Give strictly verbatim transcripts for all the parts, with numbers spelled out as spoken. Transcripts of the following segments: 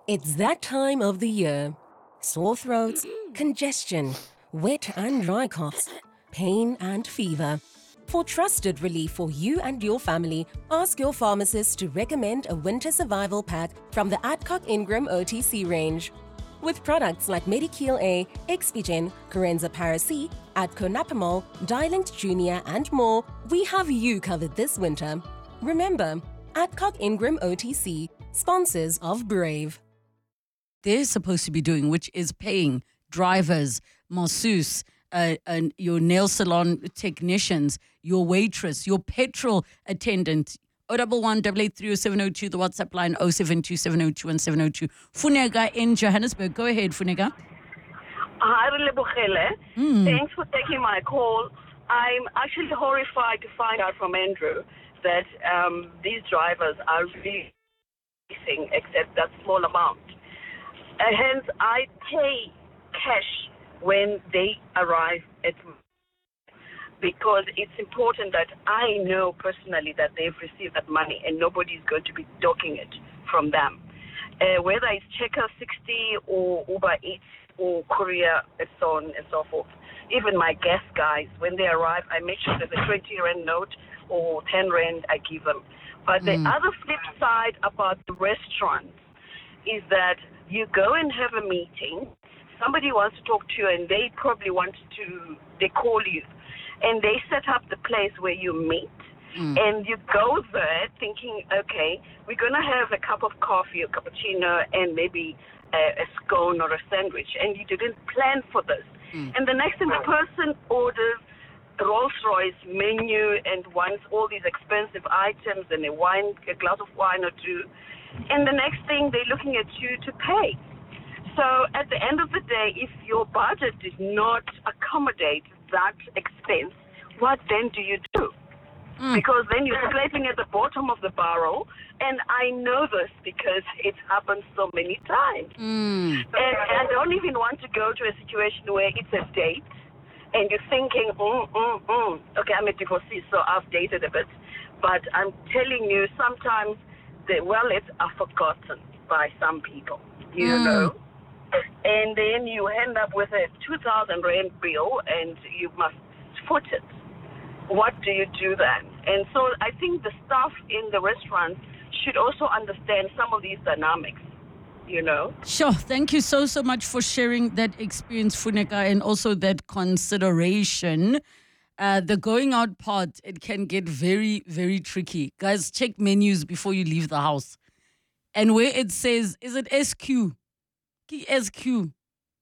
It's that time of the year. Sore throats, congestion, wet and dry coughs, pain and fever. For trusted relief for you and your family, ask your pharmacist to recommend a winter survival pack from the Adcock Ingram O T C range. With products like Medikeel A, Expigen, Corenza Paracy, Adconapamol, Dilinct Junior and more, we have you covered this winter. Remember, Adcock Ingram O T C, sponsors of Brave. They're supposed to be doing, which is paying drivers, masseuse, uh, and your nail salon technicians, your waitress, your petrol attendant. oh one one, eight eight three, oh seven oh two, the WhatsApp line oh seven two, seven oh two, and seven oh two. Funeka in Johannesburg. Go ahead, Funeka. Hi, Relebohele. Mm. Thanks for taking my call. I'm actually horrified to find out from Andrew that um, these drivers are really missing except that small amount. Uh, hence, I pay cash when they arrive at because it's important that I know personally that they've received that money and nobody's going to be docking it from them. Uh, whether it's Checker sixty or Uber Eats or Courier and so on and so forth. Even my guest guys, when they arrive, I make sure there's a twenty rand note or ten rand I give them. But the Mm. other flip side about the restaurants is that you go and have a meeting, somebody wants to talk to you and they probably want to, they call you, and they set up the place where you meet, Mm. and you go there thinking, okay, we're going to have a cup of coffee, a cappuccino, and maybe a, a scone or a sandwich, and you didn't plan for this. Mm. And the next thing the person orders a Rolls-Royce menu and wants all these expensive items and a wine, a glass of wine or two, and the next thing they're looking at you to pay. So at the end of the day, if your budget did not accommodate that expense, what then do you do? Mm. Because then you're scraping at the bottom of the barrel, and I know this because it's happened so many times. Mm. And I don't even want to go to a situation where it's a date, and you're thinking, mm, mm, mm. Okay, I'm a divorcee, so I've dated a bit. But I'm telling you, sometimes the wallets are forgotten by some people, you Mm. know. And then you end up with a two thousand rand bill, and you must foot it. What do you do then? And so I think the staff in the restaurants should also understand some of these dynamics, you know. Sure. Thank you so, so much for sharing that experience, Funeka, and also that consideration. Uh, the going out part, it can get very, very tricky. Guys, check menus before you leave the house. And where it says, is it S Q? S Q.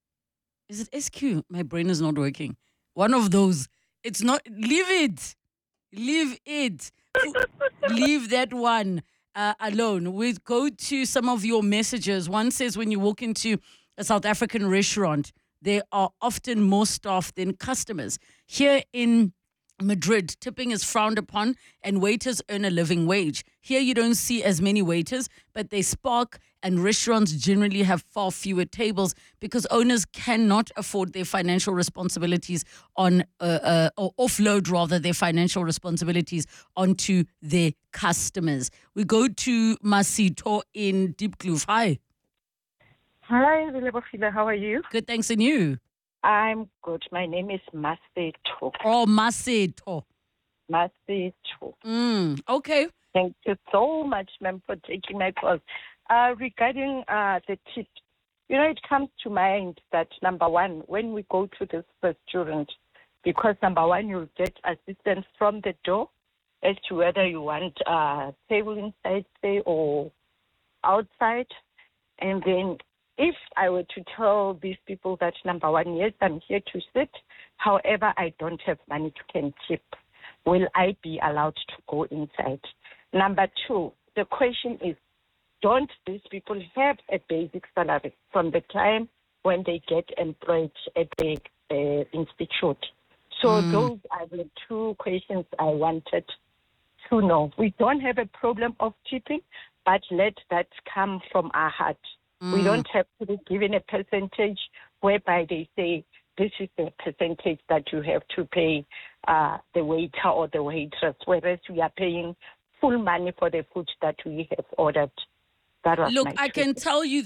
Is it S Q? My brain is not working. One of those. It's not. Leave it. Leave it. Leave that one uh, alone. We go to some of your messages. One says when you walk into a South African restaurant, there are often more staff than customers. Here in Madrid, tipping is frowned upon and waiters earn a living wage. Here you don't see as many waiters, but they spark, and restaurants generally have far fewer tables because owners cannot afford their financial responsibilities on, uh, uh, or offload rather their financial responsibilities onto their customers. We go to Masito in Diepkloof. Hi. Hi, Relebohile. How are you? Good, thanks, and you? I'm good. My name is Masito. Oh, Masito. Masito. Mm, okay. Thank you so much, ma'am, for taking my call. Uh, regarding uh, the tip, you know, it comes to mind that, number one, when we go to this restaurant, because, number one, you'll get assistance from the door as to whether you want a uh, table inside, say, or outside. And then if I were to tell these people that, number one, yes, I'm here to sit, however, I don't have money to can tip, will I be allowed to go inside? Number two, the question is, don't these people have a basic salary from the time when they get employed at the uh, institute? So Mm. those are the two questions I wanted to know. We don't have a problem of tipping, but let that come from our heart. Mm. We don't have to be given a percentage whereby they say this is the percentage that you have to pay uh, the waiter or the waitress, whereas we are paying full money for the food that we have ordered. That was Look, my I can tweet. tell you